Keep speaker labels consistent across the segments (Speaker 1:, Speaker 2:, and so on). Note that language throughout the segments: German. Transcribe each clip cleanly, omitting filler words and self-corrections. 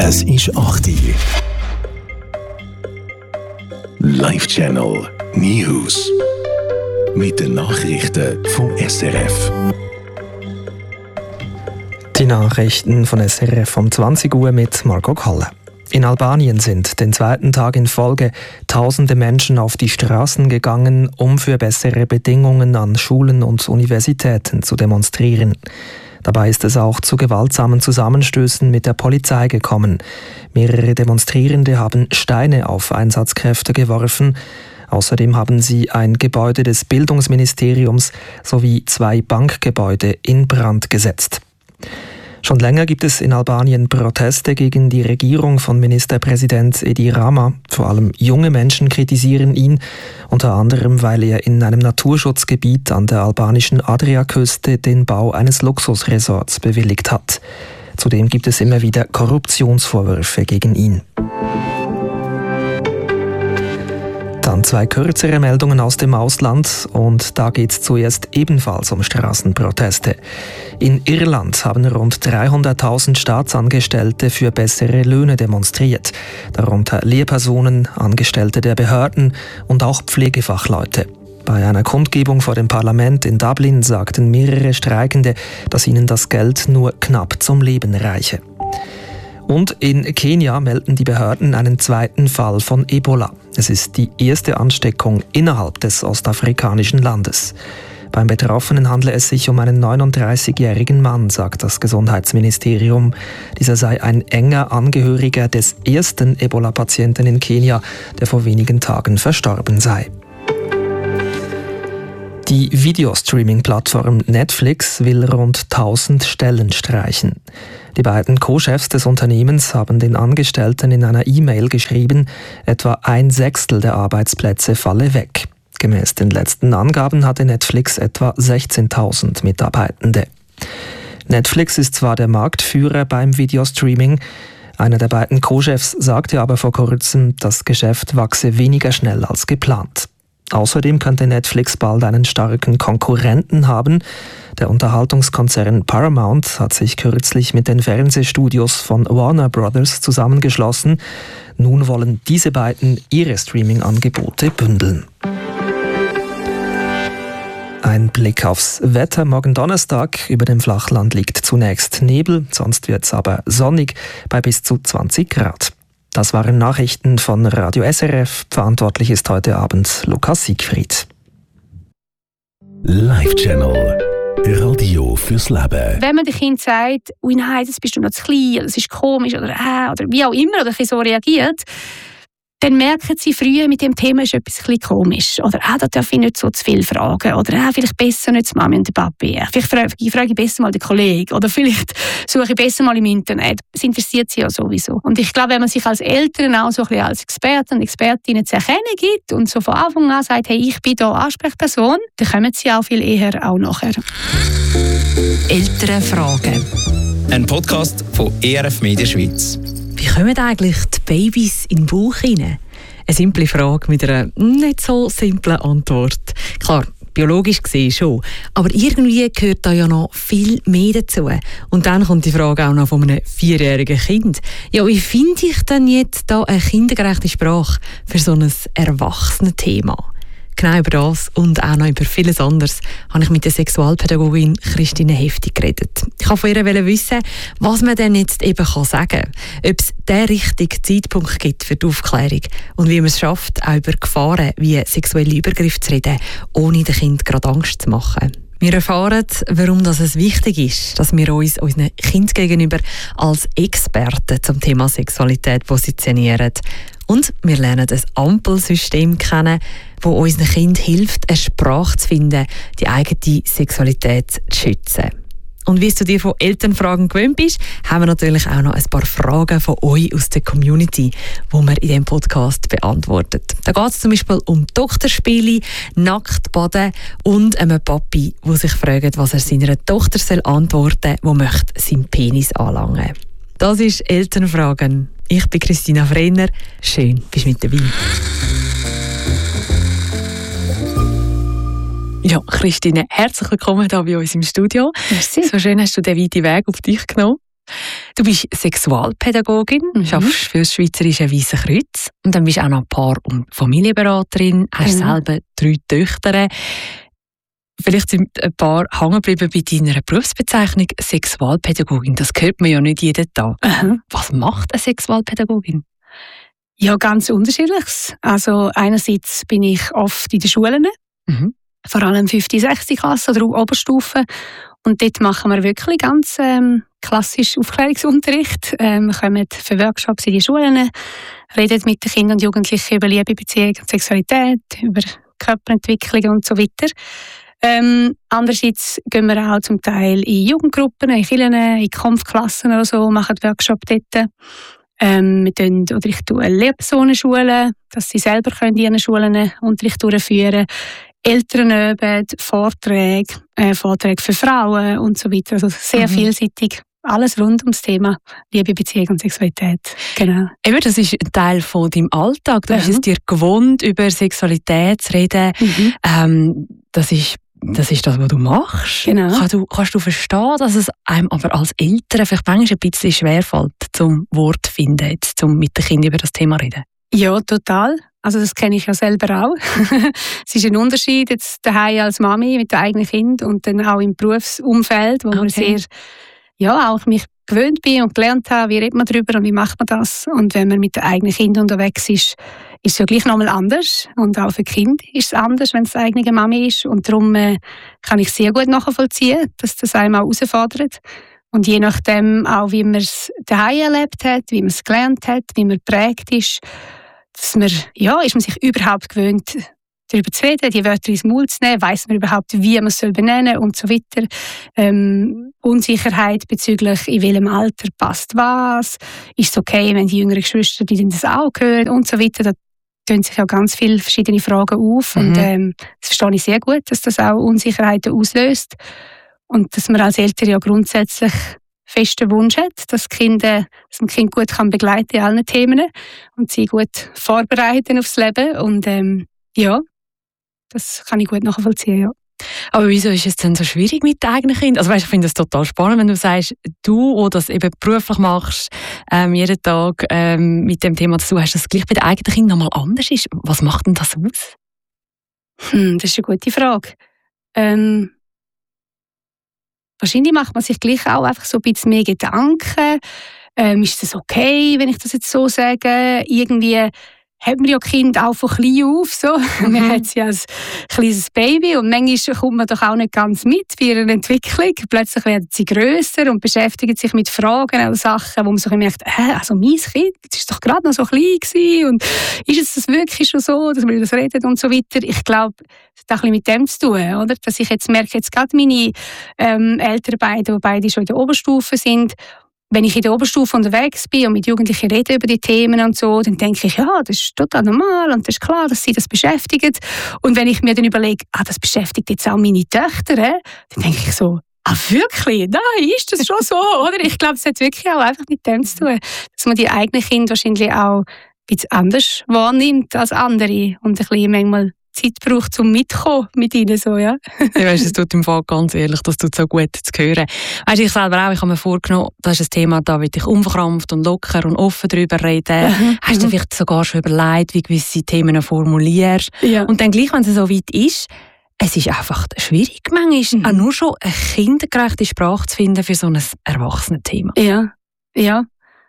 Speaker 1: Es ist 8 Uhr. Live-Channel News. Mit den Nachrichten vom SRF.
Speaker 2: Die Nachrichten von SRF um 20 Uhr mit Marco Kolle. In Albanien sind den zweiten Tag in Folge tausende Menschen auf die Straßen gegangen, um für bessere Bedingungen an Schulen und Universitäten zu demonstrieren. Dabei ist es auch zu gewaltsamen Zusammenstößen mit der Polizei gekommen. Mehrere Demonstrierende haben Steine auf Einsatzkräfte geworfen. Außerdem haben sie ein Gebäude des Bildungsministeriums sowie 2 Bankgebäude in Brand gesetzt. Schon länger gibt es in Albanien Proteste gegen die Regierung von Ministerpräsident Edi Rama. Vor allem junge Menschen kritisieren ihn, unter anderem, weil er in einem Naturschutzgebiet an der albanischen Adriaküste den Bau eines Luxusresorts bewilligt hat. Zudem gibt es immer wieder Korruptionsvorwürfe gegen ihn. Dann 2 kürzere Meldungen aus dem Ausland und da geht es zuerst ebenfalls um Straßenproteste. In Irland haben rund 300.000 Staatsangestellte für bessere Löhne demonstriert, darunter Lehrpersonen, Angestellte der Behörden und auch Pflegefachleute. Bei einer Kundgebung vor dem Parlament in Dublin sagten mehrere Streikende, dass ihnen das Geld nur knapp zum Leben reiche. Und in Kenia melden die Behörden einen zweiten Fall von Ebola. Es ist die erste Ansteckung innerhalb des ostafrikanischen Landes. Beim Betroffenen handle es sich um einen 39-jährigen Mann, sagt das Gesundheitsministerium. Dieser sei ein enger Angehöriger des ersten Ebola-Patienten in Kenia, der vor wenigen Tagen verstorben sei. Die Videostreaming-Plattform Netflix will rund 1000 Stellen streichen. Die beiden Co-Chefs des Unternehmens haben den Angestellten in einer E-Mail geschrieben, etwa 1/6 der Arbeitsplätze falle weg. Gemäß den letzten Angaben hatte Netflix etwa 16.000 Mitarbeitende. Netflix ist zwar der Marktführer beim Videostreaming, einer der beiden Co-Chefs sagte aber vor kurzem, das Geschäft wachse weniger schnell als geplant. Außerdem könnte Netflix bald einen starken Konkurrenten haben. Der Unterhaltungskonzern Paramount hat sich kürzlich mit den Fernsehstudios von Warner Brothers zusammengeschlossen. Nun wollen diese beiden ihre Streaming-Angebote bündeln. Ein Blick aufs Wetter. Morgen Donnerstag. Über dem Flachland liegt zunächst Nebel, sonst wird es aber sonnig bei bis zu 20 Grad. Das waren Nachrichten von Radio SRF. Verantwortlich ist heute Abend Lukas Siegfried.
Speaker 1: Live-Channel. Radio fürs Leben.
Speaker 3: Wenn man dem Kind sagt, «Ui nein, das bist du noch zu klein», oder «Das ist komisch», oder wie auch immer, oder so reagiert, dann merken sie früher, mit dem Thema ist etwas ein bisschen komisch. Oder da darf ich nicht so zu viel fragen. Oder vielleicht besser nicht die Mami und den Papi. Vielleicht frage ich besser mal den Kollegen. Oder vielleicht suche ich besser mal im Internet. Das interessiert sie ja sowieso. Und ich glaube, wenn man sich als Eltern auch so ein bisschen als Experten und Expertinnen zu erkennen gibt und so von Anfang an sagt, hey, ich bin hier Ansprechperson, dann kommen sie auch viel eher auch nachher.
Speaker 4: Elternfragen. Ein Podcast von ERF Media Schweiz.
Speaker 5: Wie kommen eigentlich die Babys in den Bauch hinein? Eine simple Frage mit einer nicht so simplen Antwort. Klar, biologisch gesehen schon, aber irgendwie gehört da ja noch viel mehr dazu. Und dann kommt die Frage auch noch von einem 4-jährigen Kind. Ja, wie finde ich denn jetzt da eine kindergerechte Sprache für so ein Erwachsenen-Thema? Genau über das und auch noch über vieles anderes habe ich mit der Sexualpädagogin Christine Heftig geredet. Ich wollte von ihr wissen, was man denn jetzt eben sagen kann. Ob es den richtigen Zeitpunkt gibt für die Aufklärung und wie man es schafft, auch über Gefahren wie sexuelle Übergriffe zu reden, ohne dem Kind gerade Angst zu machen. Wir erfahren, warum es wichtig ist, dass wir uns unseren Kindern gegenüber als Experten zum Thema Sexualität positionieren. Und wir lernen ein Ampelsystem kennen, das unseren Kindern hilft, eine Sprache zu finden, die eigene Sexualität zu schützen. Und wie du dir von Elternfragen gewöhnt bist, haben wir natürlich auch noch ein paar Fragen von euch aus der Community, die wir in diesem Podcast beantworten. Da geht es zum Beispiel um Tochterspiele, Nacktbaden und einen Papi, der sich fragt, was er seiner Tochter antworten soll, die möchte seinen Penis anlangen. Das ist Elternfragen. Ich bin Christina Frenner. Schön, bist du mit dabei. Ja, Christine, herzlich willkommen hier bei uns im Studio.
Speaker 3: Merci.
Speaker 5: So schön hast du den weiten Weg auf dich genommen. Du bist Sexualpädagogin, arbeitest für das Schweizerische Weiße Kreuz und dann bist du auch noch Paar- und Familienberaterin, hast selber 3 Töchter. Vielleicht sind ein paar hängen geblieben bei deiner Berufsbezeichnung Sexualpädagogin. Das hört man ja nicht jeden Tag. Was macht eine Sexualpädagogin?
Speaker 3: Ja, ganz unterschiedliches. Also einerseits bin ich oft in den Schulen, vor allem 5., 6. Klasse oder Oberstufe. Und dort machen wir wirklich ganz klassisch Aufklärungsunterricht. Wir kommen für Workshops in die Schulen, reden mit den Kindern und Jugendlichen über Liebe, Beziehung und Sexualität, über Körperentwicklung und so weiter. Andererseits gehen wir auch zum Teil in Jugendgruppen, in Kirchen, in Kampfklassen oder so, machen Workshops dort. Ich tue Lehrpersonen schulen, dass sie selber in ihren Schulen Unterricht durchführen können. Eltern üben, Vorträge für Frauen und so weiter. Also sehr vielseitig. Alles rund ums Thema Liebe, Beziehung und Sexualität. Genau.
Speaker 5: Eben, das ist ein Teil von deinem Alltag. Du bist es dir gewohnt, über Sexualität zu reden. Das ist das, was du machst.
Speaker 3: Genau.
Speaker 5: Kannst du verstehen, dass es einem aber als Eltern vielleicht manchmal ein bisschen schwerfällt, zum Wort zu finden, jetzt, um mit den Kindern über das Thema zu reden?
Speaker 3: Ja, total. Also das kenne ich ja selber auch. Es ist ein Unterschied jetzt daheim als Mami mit dem eigenen Kind und dann auch im Berufsumfeld, wo man sehr, auch mich gewöhnt bin und gelernt habe, wie redet man darüber und wie macht man das. Und wenn man mit den eigenen Kindern unterwegs ist es ja gleich nochmal anders. Und auch für Kind ist es anders, wenn es die eigene Mami ist. Und darum kann ich sehr gut nachvollziehen, dass das einem auch herausfordert. Und je nachdem auch, wie man es daheim erlebt hat, wie man es gelernt hat, wie man geprägt ist, ist man sich überhaupt gewöhnt, darüber zu reden, die Wörter ins Maul zu nehmen, weiss man überhaupt, wie man es benennen soll und so weiter. Unsicherheit bezüglich, in welchem Alter passt was, ist es okay, wenn die jüngeren Geschwister die das auch hören und so weiter. Da tun sich ja ganz viele verschiedene Fragen auf und das verstehe ich sehr gut, dass das auch Unsicherheiten auslöst und dass man als Eltern ja grundsätzlich festen Wunsch hat, dass man Kind gut kann begleiten in allen Themen und sie gut vorbereiten aufs Leben und das kann ich gut nachvollziehen, ja.
Speaker 5: Aber wieso ist es denn so schwierig mit den eigenen Kindern? Also ich finde es total spannend, wenn du sagst, du, der das eben beruflich machst, jeden Tag mit dem Thema zu hast, dass es gleich bei den eigenen Kindern nochmal anders ist. Was macht denn das aus?
Speaker 3: Das ist eine gute Frage. Wahrscheinlich macht man sich gleich auch einfach so ein bisschen mehr Gedanken. Ist das okay, wenn ich das jetzt so sage? Irgendwie hat man ja Kind auch von klein auf so. Man hat sie als kleines Baby und manchmal kommt man doch auch nicht ganz mit bei ihrer Entwicklung. Plötzlich werden sie grösser und beschäftigen sich mit Fragen und Sachen, wo man so merkt, also mein Kind, das ist doch gerade noch so klein gewesen und ist es das wirklich schon so, dass wir das reden und so weiter. Ich glaube, das hat auch ein bisschen mit dem zu tun, oder? Dass ich jetzt merke, jetzt gerade meine Eltern die beide schon in der Oberstufe sind. Wenn ich in der Oberstufe unterwegs bin und mit Jugendlichen rede über die Themen und so, dann denke ich, ja, das ist total normal und das ist klar, dass sie das beschäftigen. Und wenn ich mir dann überlege, das beschäftigt jetzt auch meine Töchter, dann denke ich so, wirklich? Nein, ist das schon so? Oder? Ich glaube, es hat wirklich auch einfach mit dem zu tun, dass man die eigenen Kinder wahrscheinlich auch ein bisschen anders wahrnimmt als andere und ein bisschen manchmal Zeit braucht, um mitzukommen mit ihnen. So, ja.
Speaker 5: Es tut im Fall ganz ehrlich, das tut so gut zu hören. Weißt, ich selber auch, ich habe mir vorgenommen, das ist ein Thema, da will ich unverkrampft und locker und offen darüber reden. Hast du vielleicht sogar schon überlegt, wie gewisse Themen formulierst? Ja. Und dann gleich, wenn es so weit ist, es ist einfach schwierig, manchmal auch nur schon eine kindergerechte Sprache zu finden für so ein Erwachsenenthema.
Speaker 3: Ja.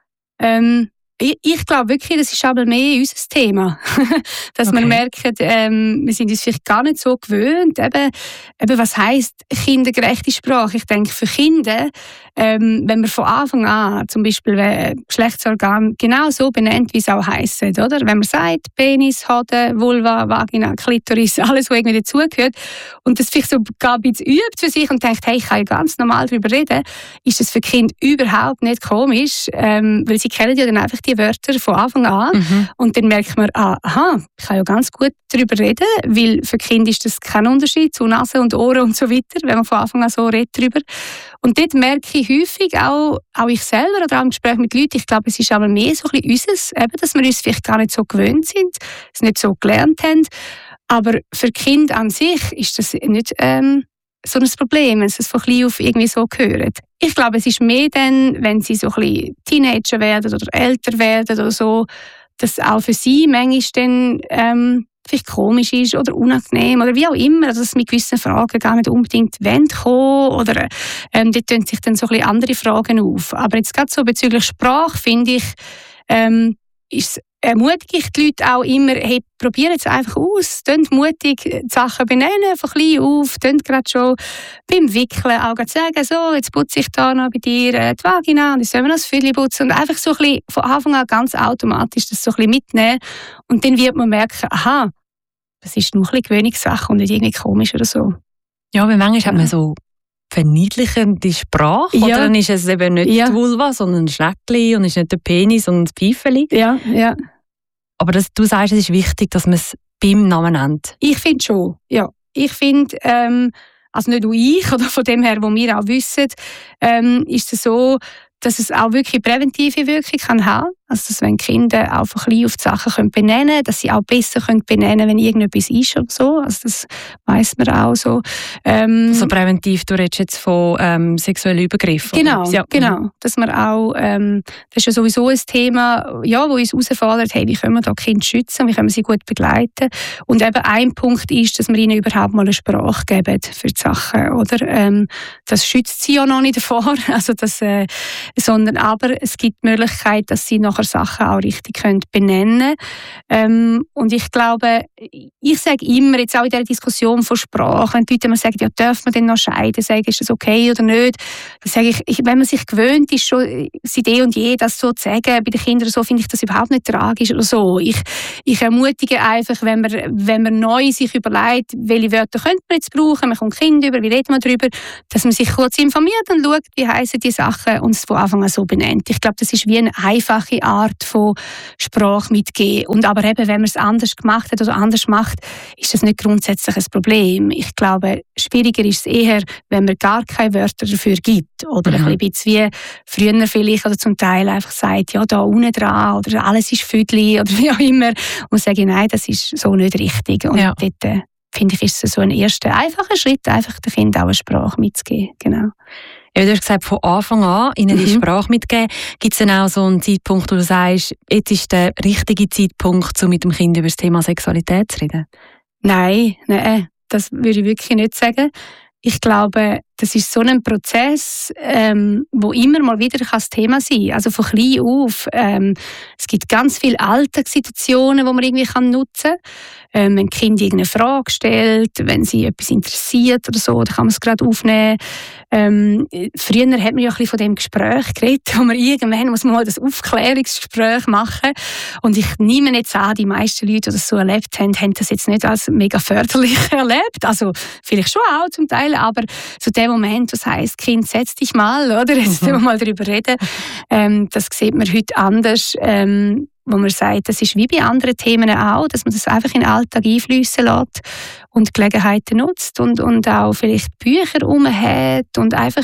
Speaker 3: Ich glaube wirklich, das ist aber mehr unser Thema. Dass wir merken, wir sind uns vielleicht gar nicht so gewöhnt. Eben was heisst kindergerechte Sprache? Ich denke, für Kinder, wenn man von Anfang an zum Beispiel Geschlechtsorgan genau so benennt, wie es auch heisst, oder? Wenn man sagt, Penis, Hoden, Vulva, Vagina, Klitoris, alles, was irgendwie dazugehört, und das vielleicht so gar ein bisschen übt für sich und denkt, hey, ich kann ja ganz normal darüber reden, ist das für Kinder überhaupt nicht komisch, weil sie kennen ja dann einfach die Wörter von Anfang an und dann merkt man, ich kann ja ganz gut darüber reden, weil für Kinder ist das kein Unterschied zu Nase und Ohren und so weiter, wenn man von Anfang an so redet darüber. Und dort merke ich häufig, auch ich selber oder auch im Gespräch mit Leuten, ich glaube, es ist aber mehr so ein bisschen unseres, dass wir uns vielleicht gar nicht so gewöhnt sind, es nicht so gelernt haben. Aber für Kinder an sich ist das nicht so ein Problem, wenn sie es von klein auf irgendwie so hören. Ich glaube, es ist mehr dann, wenn sie so ein bisschen Teenager werden oder älter werden oder so, dass auch für sie manchmal dann vielleicht komisch ist oder unangenehm oder wie auch immer, dass es mit gewissen Fragen gar nicht unbedingt kommen oder dort tun sich dann so ein bisschen andere Fragen auf. Aber jetzt gerade so bezüglich Sprache, finde ich, ermutige ich die Leute auch immer, hey, probiert es einfach aus, tönt mutig die Sachen benennen, von klein auf, tönt gerade schon beim Wickeln auch sagen, so, jetzt putze ich da noch bei dir die Vagina und jetzt sollen wir noch das Füdli putzen und einfach so ein bisschen von Anfang an ganz automatisch das so ein bisschen mitnehmen und dann wird man merken, aha, das ist nur ein bisschen Gewöhnungssache und nicht irgendwie komisch oder so.
Speaker 5: Ja, weil manchmal hat man so verniedlichende Sprache, oder dann ist es eben nicht die Vulva, sondern ein Schneckli und ist nicht der Penis, sondern das Pfeifeli.
Speaker 3: Ja.
Speaker 5: Aber du sagst, es ist wichtig, dass man es beim Namen nennt.
Speaker 3: Ich finde schon, ja. Ich finde, also nicht nur ich, oder von dem her, wo wir auch wissen, ist es so, dass es auch wirklich präventive Wirkung kann haben. Also, dass wenn Kinder auch von klein auf die Sachen benennen können, dass sie auch besser benennen können, wenn irgendetwas ist oder so. Also, das weiss man auch so.
Speaker 5: So präventiv, du redest jetzt von sexuellen Übergriffen.
Speaker 3: Genau, ja. Genau. Dass man auch, das ist ja sowieso ein Thema, ja, wo uns herausfordert, hey, wie können wir da Kinder schützen, wie können wir sie gut begleiten. Und eben ein Punkt ist, dass wir ihnen überhaupt mal eine Sprache geben für die Sachen, oder? Das schützt sie ja noch nicht davor, also das, sondern aber es gibt die Möglichkeit, dass sie nachher Sachen auch richtig benennen können. Und ich glaube, ich sage immer, jetzt auch in dieser Diskussion von Sprache, wenn die Leute immer sagen, ja, darf man denn noch scheiden, sagen, ist das okay oder nicht, dann sage ich, wenn man sich gewöhnt ist, schon seit und je das so zu sagen, bei den Kindern so, finde ich das überhaupt nicht tragisch oder so. Ich ermutige einfach, wenn man neu sich überlegt, welche Wörter könnte man jetzt brauchen, man kommt Kinder über, wie reden wir darüber, dass man sich kurz informiert und schaut, wie heissen die Sachen und es von Anfang an so benennt. Ich glaube, das ist wie eine einfache Art von Sprache mitgeben. Und aber eben, wenn man es anders gemacht hat oder anders macht, ist das nicht grundsätzlich ein Problem. Ich glaube, schwieriger ist es eher, wenn man gar keine Wörter dafür gibt. Oder ein bisschen wie früher vielleicht oder zum Teil einfach sagt, ja, da unten dran oder alles ist Füdli oder wie auch immer. Und sage, nein, das ist so nicht richtig. Und dort, finde ich, ist es so ein erster einfacher Schritt, einfach den Kindern auch eine Sprache mitzugeben. Genau.
Speaker 5: Ja, du hast gesagt, von Anfang an ihnen die Sprache mitgeben. Gibt es denn auch so einen Zeitpunkt, wo du sagst, jetzt ist der richtige Zeitpunkt, um mit dem Kind über das Thema Sexualität zu reden?
Speaker 3: Nein, das würde ich wirklich nicht sagen. Ich glaube, das ist so ein Prozess, wo immer mal wieder das Thema sein kann. Also von klein auf. Es gibt ganz viele Alltagssituationen, die man irgendwie nutzen kann. Wenn ein Kind irgendeine Frage stellt, wenn sie etwas interessiert oder so, dann kann man es gerade aufnehmen. Früher hat man ja ein bisschen von dem Gespräch geredet, wo man irgendwann muss man mal das Aufklärungsgespräch machen. Und ich nehme jetzt an, die meisten Leute, die das so erlebt haben, haben das jetzt nicht als mega förderlich erlebt. Also vielleicht schon auch zum Teil, aber zu dem Moment, das heisst, Kind, setz dich mal, oder? Jetzt müssen wir mal darüber reden. Das sieht man heute anders, wo man sagt, das ist wie bei anderen Themen auch, dass man das einfach in den Alltag einfließen lässt und Gelegenheiten nutzt und auch vielleicht Bücher hat und einfach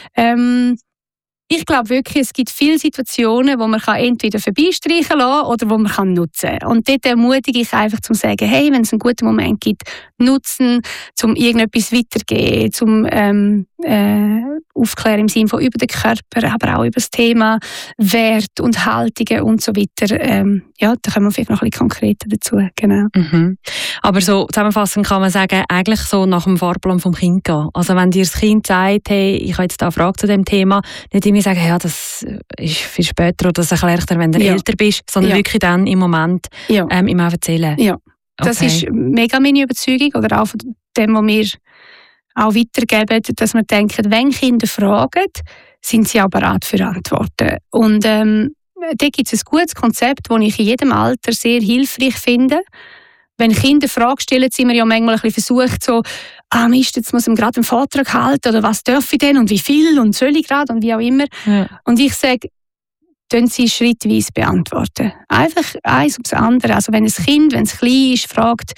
Speaker 3: ich glaube wirklich, es gibt viele Situationen, wo man entweder vorbeistreichen lassen oder wo man nutzen kann. Und dort ermutige ich einfach, zu sagen, hey, wenn es einen guten Moment gibt, nutzen, um irgendetwas weiterzugeben, zum aufklären im Sinne von über den Körper, aber auch über das Thema Wert und Haltungen und so weiter. Ja, da kommen wir vielleicht noch ein bisschen konkreter dazu. Genau.
Speaker 5: Aber so zusammenfassend kann man sagen, eigentlich so nach dem Fahrplan vom Kind gehen. Also wenn dir das Kind sagt, hey, ich habe jetzt da eine Frage zu dem Thema, nicht immer sagen, ja, das ist viel später oder das erkläre ich dir, wenn du älter bist, sondern wirklich dann im Moment ihm auch erzählen. Ja,
Speaker 3: das ist mega meine Überzeugung oder auch von dem, was wir auch weitergeben, dass wir denken, wenn Kinder fragen, sind sie auch bereit für Antworten. Und da gibt es ein gutes Konzept, das ich in jedem Alter sehr hilfreich finde. Wenn Kinder Fragen stellen, sind wir ja manchmal ein bisschen versucht, so, Mist, jetzt muss ich gerade einen Vortrag halten oder was darf ich denn und wie viel und soll ich gerade und wie auch immer. Ja. Und ich sage, tun sie schrittweise beantworten. Einfach eins ums andere. Also wenn ein Kind, wenn es klein ist, fragt,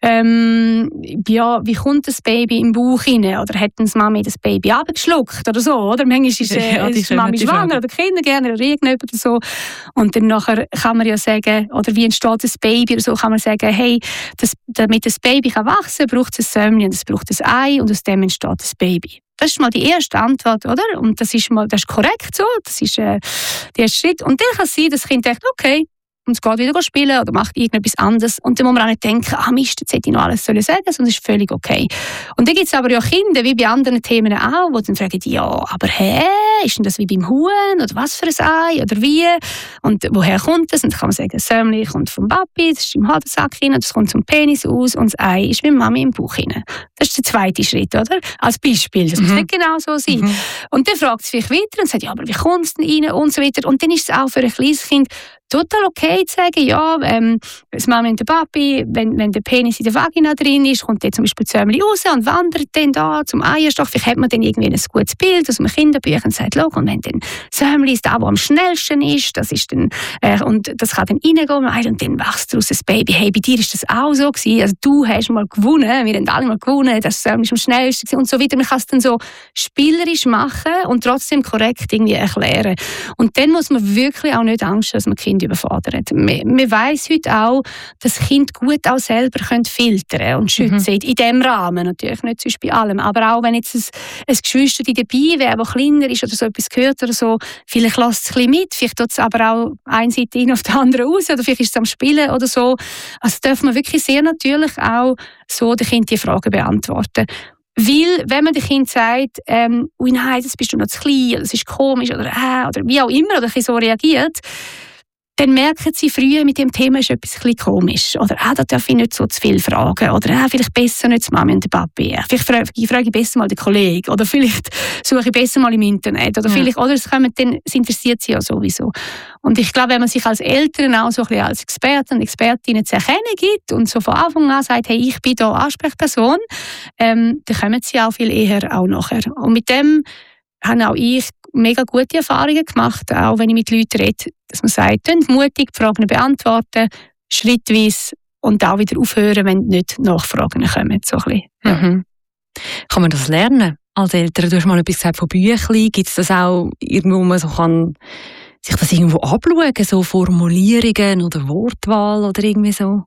Speaker 3: wie kommt das Baby im Bauch rein? Oder hat die Mami das Baby abgeschluckt oder so? Oder manchmal ist die Mami schwanger oder Kinder gerne oder irgendjemand oder so. Und dann nachher kann man ja sagen, oder wie entsteht das Baby oder so, kann man sagen, hey, damit das Baby wachsen kann, braucht es ein Sämli und es braucht ein Ei und aus dem entsteht das Baby. Das ist mal die erste Antwort, oder? Und das ist korrekt so, das ist der erste Schritt. Und dann kann es sein, dass das Kind denkt, okay, und es geht wieder spielen oder macht irgendetwas anderes. Und dann muss man auch nicht denken, Mist, jetzt hätte ich noch alles sagen sollen, sondern es ist völlig okay. Und dann gibt es aber ja Kinder, wie bei anderen Themen auch, die dann fragen, ja, aber ist denn das wie beim Huhn? Oder was für ein Ei? Oder wie? Und woher kommt das? Und dann kann man sagen, das Sämli kommt vom Papi, das ist im Hodensack rein, das kommt zum Penis aus und das Ei ist mit Mami im Bauch rein. Das ist der zweite Schritt, oder? Als Beispiel, das muss nicht genau so sein. Und dann fragt es vielleicht weiter und sagt, ja, aber wie kommt es denn rein? Und so weiter. Und dann ist es auch für ein kleines Kind total okay zu sagen, ja, das Mami und der Papi, wenn der Penis in der Vagina drin ist, kommt der zum Beispiel das Sämli raus und wandert dann da zum Eierstock. Vielleicht hat man dann irgendwie ein gutes Bild aus einem Kinderbüchern und sagt, schau, und wenn dann Sämli ist, der am schnellsten ist, das ist dann, und das kann dann reingehen und dann wächst daraus ein Baby. Hey, bei dir ist das auch so gewesen, also du hast mal gewonnen, wir haben alle mal gewonnen, das Sämli ist am schnellsten gewesen und so weiter. Man kann es dann so spielerisch machen und trotzdem korrekt irgendwie erklären. Und dann muss man wirklich auch nicht Angst haben, dass man Kinder überfordert. Man weiss heute auch, dass Kinder gut auch selber filtern und schützen. In diesem Rahmen natürlich, nicht sonst bei allem. Aber auch wenn jetzt ein Geschwister dabei wäre, das kleiner ist oder so etwas gehört oder so, vielleicht lässt es ein bisschen mit, vielleicht tut es aber auch eine Seite auf die andere raus oder vielleicht ist es am Spielen oder so. Also darf man wirklich sehr natürlich auch so den Kindern die Fragen beantworten. Weil, wenn man dem Kind sagt, ui nein, das bist du noch zu klein, oder das ist komisch, oder wie auch immer, oder ein bisschen so reagiert, dann merken sie früher, mit dem Thema ist etwas ein bisschen komisch. Oder da darf ich nicht so zu viel fragen. Oder vielleicht besser nicht die Mami und den Papi. Vielleicht frage ich besser mal den Kollegen. Oder vielleicht suche ich besser mal im Internet. Oder vielleicht, oder es interessiert sie ja sowieso. Und ich glaube, wenn man sich als Eltern auch so ein bisschen als Experten und Expertinnen zu erkennen gibt und so von Anfang an sagt, hey, ich bin da Ansprechperson, dann kommen sie auch viel eher auch nachher. Und mit dem habe auch ich mega gute Erfahrungen gemacht, auch wenn ich mit Leuten rede, dass man sagt, mutig die Fragen beantworten, schrittweise und auch wieder aufhören, wenn nicht Nachfragen kommen. So ein bisschen.
Speaker 5: Kann man das lernen als Eltern? Du hast mal etwas gesagt von Büchlein. Gibt es das auch irgendwo, wo man so kann sich das irgendwo abschauen, so Formulierungen oder Wortwahl oder irgendwie so?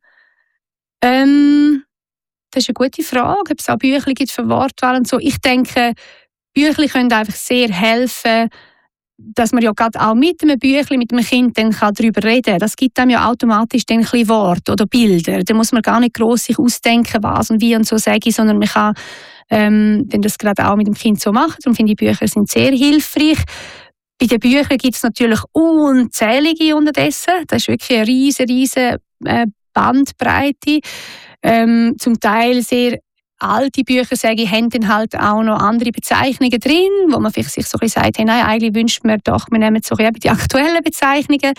Speaker 3: Das ist eine gute Frage, ob es auch Büchlein gibt für Wortwahl und so. Ich denke, Büchlein können einfach sehr helfen, dass man ja gerade auch mit einem Büchlein, mit einem Kind dann darüber reden kann. Das gibt einem ja automatisch dann ein bisschen Worte oder Bilder. Da muss man gar nicht gross sich ausdenken, was und wie und so sage ich, sondern man kann dann das gerade auch mit dem Kind so machen. Darum finde ich, Bücher sind sehr hilfreich. Bei den Büchern gibt es natürlich unzählige unterdessen. Das ist wirklich eine riesen Bandbreite. Zum Teil sehr alte Bücher, sage ich, haben dann halt auch noch andere Bezeichnungen drin, wo man vielleicht sich so ein bisschen sagt, hey, nein, eigentlich wünscht man doch, wir nehmen so die aktuellen Bezeichnungen.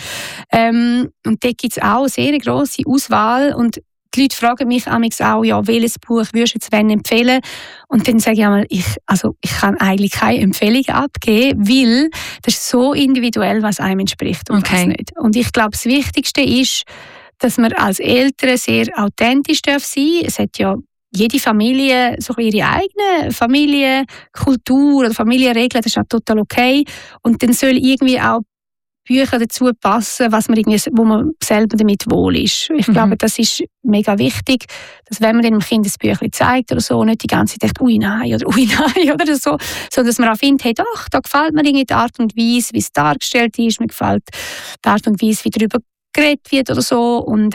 Speaker 3: Und dort gibt es auch sehr eine grosse Auswahl und die Leute fragen mich auch, ja, welches Buch würdest du jetzt empfehlen? Und dann sage ich einmal, ich kann eigentlich keine Empfehlungen abgeben, weil das ist so individuell, was einem entspricht und was nicht. Und ich glaube, das Wichtigste ist, dass man als Eltern sehr authentisch sein darf. Es hat ja jede Familie so ihre eigene Familienkultur oder Familienregeln, das ist auch total okay. Und dann soll irgendwie auch Bücher dazu passen, wo man selber damit wohl ist. Ich glaube, das ist mega wichtig, dass wenn man dem Kind ein Büchlein zeigt oder so, nicht die ganze Zeit denkt, ui nein oder so, sondern dass man auch findet, hey doch, da gefällt mir die Art und Weise, wie es dargestellt ist, mir gefällt die Art und Weise, wie darüber geredet wird oder so. Und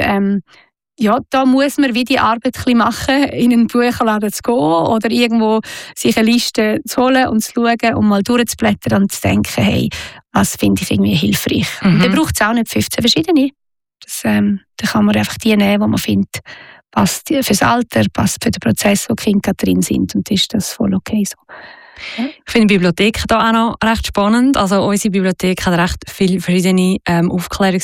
Speaker 3: da muss man wie die Arbeit ein bisschen machen, in einen Buchladen zu gehen oder irgendwo sich eine Liste zu holen und zu schauen und mal durchzublättern und zu denken, hey, was finde ich irgendwie hilfreich. Und dann braucht es auch nicht 15 verschiedene. Dann kann man einfach die nehmen, die man findet, passt fürs Alter, passt für den Prozess, wo die Kinder drin sind und ist das voll okay so.
Speaker 5: Ich finde die Bibliothek da auch noch recht spannend. Also unsere Bibliothek hat recht viele verschiedene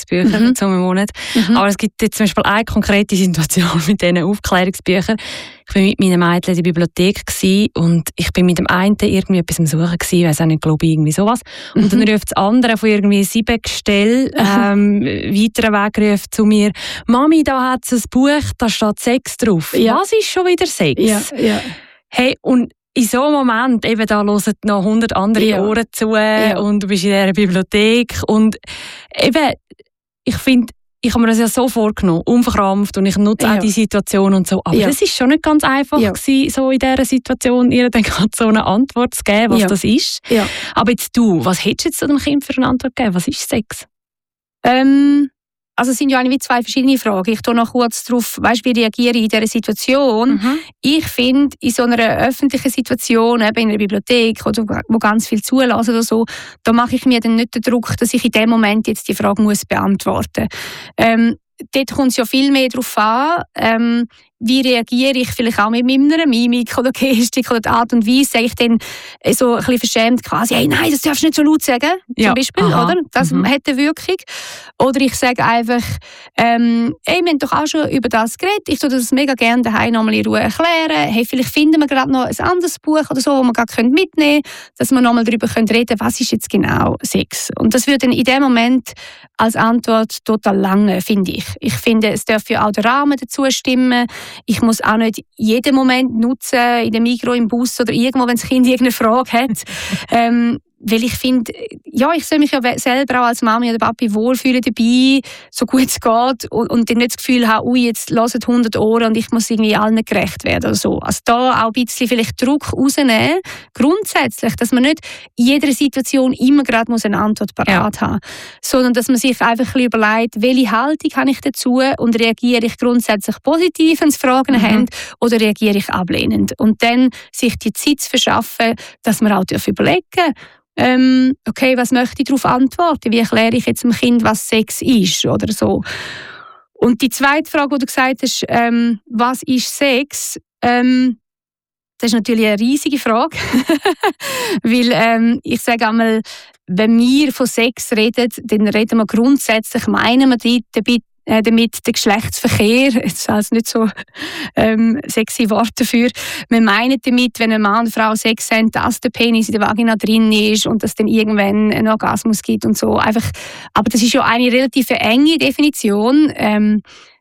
Speaker 5: Aufklärungsbücher zum Monat. Aber es gibt jetzt zum Beispiel eine konkrete Situation mit diesen Aufklärungsbüchern. Ich
Speaker 6: Ich war mit meinen Mädchen in der Bibliothek und ich bin mit dem einen irgendwie etwas am Suchen gewesen, ich weiss auch nicht, glaube ich, irgendwie sowas. Und dann ruft das andere von irgendwie 7 Gestell weiteren Weg ruft zu mir: «Mami, da hat es ein Buch, da steht Sex drauf.»
Speaker 3: Ja.
Speaker 6: Was ist schon wieder Sex?
Speaker 3: Ja.
Speaker 6: Hey, und in so einem Moment, eben, da hören noch 100 andere Ohren zu und du bist in dieser Bibliothek und eben, ich finde, ich habe mir das ja so vorgenommen, unverkrampft, und ich nutze auch die Situation und so. Aber das ist schon nicht ganz einfach gewesen, so in dieser Situation ihr dann gerade so eine Antwort zu geben, was das ist. Ja. Aber jetzt du, was hättest du jetzt dem Kind für eine Antwort gegeben? Was ist Sex?
Speaker 3: Also es sind ja eigentlich 2 verschiedene Fragen. Ich gehe noch kurz darauf, weißt, wie reagiere ich in dieser Situation. Ich finde, in so einer öffentlichen Situation, eben in einer Bibliothek, oder wo ganz viel zulassen oder so, da mache ich mir dann nicht den Druck, dass ich in dem Moment jetzt die Frage muss beantworten muss. Dort kommt es ja viel mehr darauf an, wie reagiere ich vielleicht auch mit meiner Mimik oder Gestik oder die Art und Weise. Sage ich dann so ein bisschen verschämt quasi: «Hey, nein, das darfst du nicht so laut sagen», zum Beispiel, oder? Das hat eine Wirkung. Oder ich sage einfach: «Hey, wir haben doch auch schon über das geredet, ich tue das mega gerne daheim nochmal in Ruhe erklären. Hey, vielleicht finden wir gerade noch ein anderes Buch oder so, das wir gerade mitnehmen können, dass wir nochmal darüber reden können, was ist jetzt genau Sex.» Und das würde dann in dem Moment als Antwort total lange, finde ich. Ich finde, es darf ja auch der Rahmen dazu stimmen. Ich muss auch nicht jeden Moment nutzen, in dem Mikro, im Bus oder irgendwo, wenn das Kind irgendeine Frage hat. Weil ich finde, ich soll mich ja selber auch als Mami oder Papi wohlfühlen dabei, so gut es geht, und dann nicht das Gefühl haben, ui, jetzt hören 100 Ohren und ich muss irgendwie allen gerecht werden oder so. Also da auch ein bisschen vielleicht Druck rausnehmen, grundsätzlich, dass man nicht in jeder Situation immer gerade eine Antwort parat haben, sondern dass man sich einfach ein bisschen überlegt, welche Haltung habe ich dazu und reagiere ich grundsätzlich positiv, wenn es Fragen haben, oder reagiere ich ablehnend. Und dann sich die Zeit zu verschaffen, dass man auch überlegen darf, okay, was möchte ich darauf antworten? Wie erkläre ich jetzt dem Kind, was Sex ist oder so? Und die zweite Frage, die du gesagt hast, was ist Sex? Das ist natürlich eine riesige Frage, weil ich sage einmal, wenn wir von Sex reden, dann reden wir grundsätzlich, meinen wir damit den Geschlechtsverkehr, das ist also nicht so sexy Wort dafür. Wir meinen damit, wenn ein Mann und Frau Sex haben, dass der Penis in der Vagina drin ist und dass dann irgendwann einen Orgasmus gibt und so. Einfach, aber das ist ja eine relativ enge Definition.